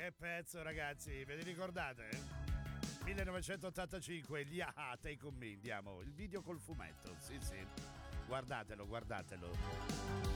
Che pezzo, ragazzi, ve li ricordate? 1985, gli AHA, Take On Me, andiamo, il video col fumetto, sì sì, guardatelo.